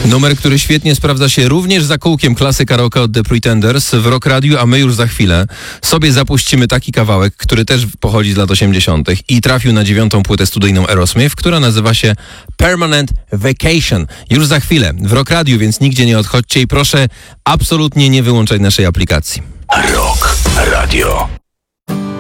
Numer, który świetnie sprawdza się również za kółkiem klasy karaoke od The Pretenders w Rock Radio, a my już za chwilę sobie zapuścimy taki kawałek, który też pochodzi z lat 80. i trafił na 9. płytę studyjną Aerosmith, która nazywa się Permanent Vacation. Już za chwilę w Rock Radio, więc nigdzie nie odchodźcie i proszę absolutnie nie wyłączać naszej aplikacji. Rock Radio.